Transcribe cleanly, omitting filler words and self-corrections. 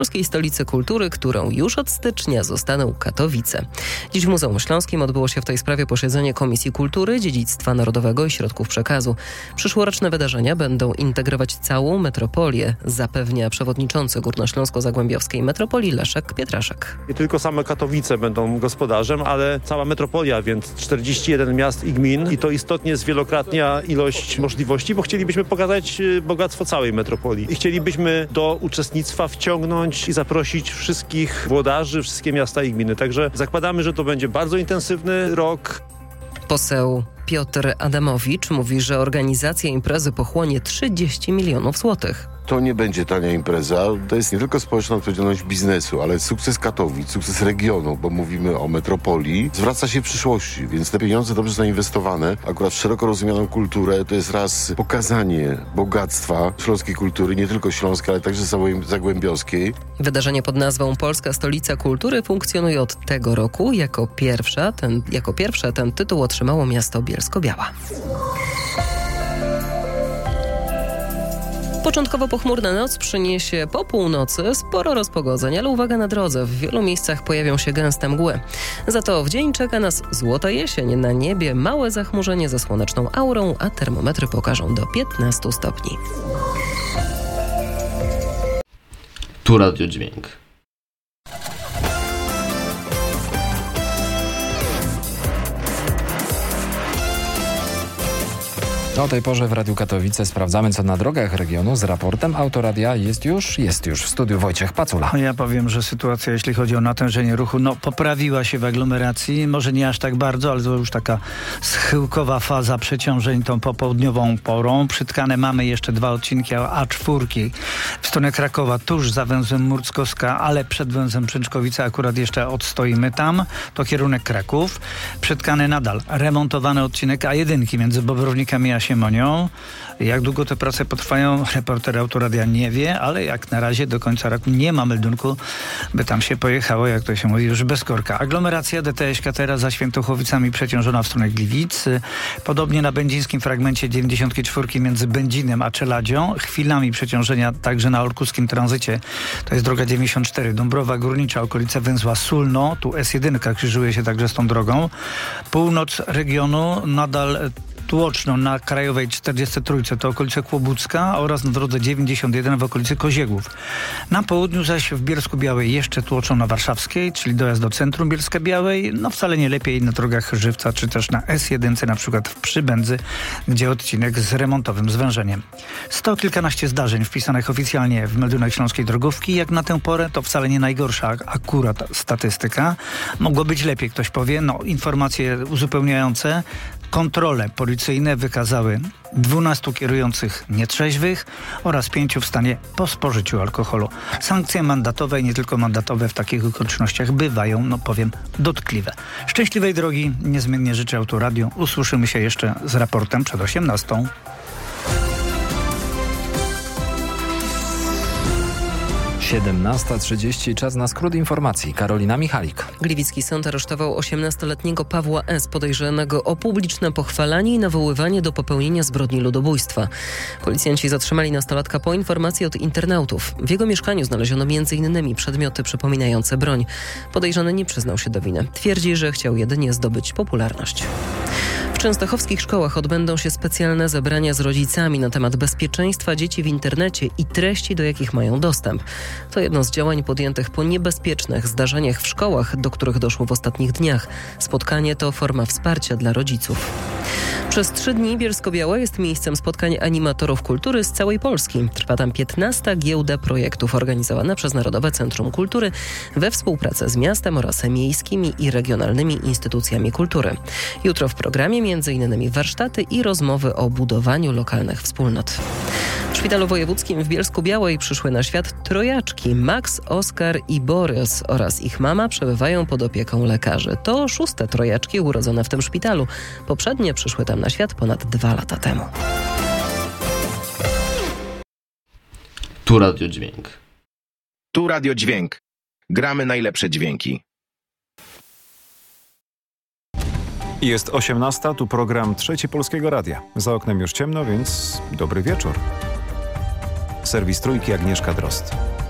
polskiej stolicy kultury, którą już od stycznia zostaną Katowice. Dziś w Muzeum Śląskim odbyło się w tej sprawie posiedzenie Komisji Kultury, Dziedzictwa Narodowego i Środków Przekazu. Przyszłoroczne wydarzenia będą integrować całą metropolię, zapewnia przewodniczący Górnośląsko-Zagłębiowskiej Metropolii Leszek Pietraszek. Nie tylko same Katowice będą gospodarzem, ale cała metropolia, więc 41 miast i gmin i to istotnie zwielokrotnia ilość możliwości, bo chcielibyśmy pokazać bogactwo całej metropolii i chcielibyśmy do uczestnictwa wciągnąć i zaprosić wszystkich włodarzy, wszystkie miasta i gminy. Także zakładamy, że to będzie bardzo intensywny rok. Poseł Piotr Adamowicz mówi, że organizacja imprezy pochłonie 30 milionów złotych. To nie będzie tania impreza. To jest nie tylko społeczna odpowiedzialność biznesu, ale sukces Katowic, sukces regionu, bo mówimy o metropolii, zwraca się w przyszłości, więc te pieniądze dobrze zainwestowane, akurat w szeroko rozumianą kulturę, to jest raz pokazanie bogactwa śląskiej kultury, nie tylko śląskiej, ale także zagłębiowskiej. Wydarzenie pod nazwą Polska Stolica Kultury funkcjonuje od tego roku. Jako pierwsze ten tytuł otrzymało miasto Bielsko-Biała. Początkowo pochmurna noc przyniesie po północy sporo rozpogodzeń, ale uwaga na drodze, w wielu miejscach pojawią się gęste mgły. Za to w dzień czeka nas złota jesień, na niebie małe zachmurzenie ze słoneczną aurą, a termometry pokażą do 15 stopni. Tu Radio Dźwięk. O tej porze w Radiu Katowice sprawdzamy, co na drogach regionu. Z raportem Autoradia jest już w studiu Wojciech Pacula. Ja powiem, że sytuacja, jeśli chodzi o natężenie ruchu, poprawiła się w aglomeracji. Może nie aż tak bardzo, ale to już taka schyłkowa faza przeciążeń tą popołudniową porą. Przytkane mamy jeszcze 2 odcinki A4 w stronę Krakowa, tuż za węzłem Murckowska, ale przed węzłem Przęczkowice akurat jeszcze odstoimy tam. To kierunek Kraków. Przytkany nadal remontowany odcinek A1 między Bobrownikami a Siemonią. Jak długo te prace potrwają, reporter Autoradia nie wie, ale jak na razie do końca roku nie ma meldunku, by tam się pojechało, jak to się mówi, już bez korka. Aglomeracja DTŚ teraz za Świętochowicami przeciążona w stronę Gliwic. Podobnie na będzińskim fragmencie 94 między Będzinem a Czeladzią. Chwilami przeciążenia także na orkuskim tranzycie. To jest droga 94, Dąbrowa Górnicza, okolice węzła Sulno. Tu S1 krzyżuje się także z tą drogą. Północ regionu nadal tłoczno na Krajowej 43, to okolice Kłobucka, oraz na drodze 91 w okolicy Koziegłów. Na południu zaś w Bielsku-Białej jeszcze tłoczą na Warszawskiej, czyli dojazd do centrum Bielska-Białej. Wcale nie lepiej na drogach Żywca, czy też na S1, na przykład w Przybędzy, gdzie odcinek z remontowym zwężeniem. 100 kilkanaście zdarzeń wpisanych oficjalnie w meldunek Śląskiej Drogówki. Jak na tę porę to wcale nie najgorsza akurat statystyka. Mogło być lepiej, ktoś powie. Informacje uzupełniające. Kontrole policyjne wykazały 12 kierujących nietrzeźwych oraz 5 w stanie po spożyciu alkoholu. Sankcje mandatowe i nie tylko mandatowe w takich okolicznościach bywają, powiem, dotkliwe. Szczęśliwej drogi niezmiennie życzę Autoradio. Usłyszymy się jeszcze z raportem przed 18:00. 17:30, czas na skrót informacji. Karolina Michalik. Gliwicki sąd aresztował 18-letniego Pawła S., podejrzanego o publiczne pochwalanie i nawoływanie do popełnienia zbrodni ludobójstwa. Policjanci zatrzymali nastolatka po informacji od internautów. W jego mieszkaniu znaleziono m.in. przedmioty przypominające broń. Podejrzany nie przyznał się do winy. Twierdzi, że chciał jedynie zdobyć popularność. W częstochowskich szkołach odbędą się specjalne zebrania z rodzicami na temat bezpieczeństwa dzieci w internecie i treści, do jakich mają dostęp. To jedno z działań podjętych po niebezpiecznych zdarzeniach w szkołach, do których doszło w ostatnich dniach. Spotkanie to forma wsparcia dla rodziców. Przez 3 dni Bielsko-Biała jest miejscem spotkań animatorów kultury z całej Polski. Trwa tam 15. giełda projektów organizowana przez Narodowe Centrum Kultury we współpracy z miastem oraz miejskimi i regionalnymi instytucjami kultury. Jutro w programie m.in. warsztaty i rozmowy o budowaniu lokalnych wspólnot. W Szpitalu Wojewódzkim w Bielsku-Białej przyszły na świat trojaczki. Max, Oskar i Borys oraz ich mama przebywają pod opieką lekarzy. To 6. trojaczki urodzone w tym szpitalu. Poprzednie przyszły tam na świat ponad 2 lata temu. Tu Radio Dźwięk. Tu Radio Dźwięk. Gramy najlepsze dźwięki. Jest 18:00, tu program Trzeci Polskiego Radia. Za oknem już ciemno, więc dobry wieczór. Serwis Trójki, Agnieszka Drozd.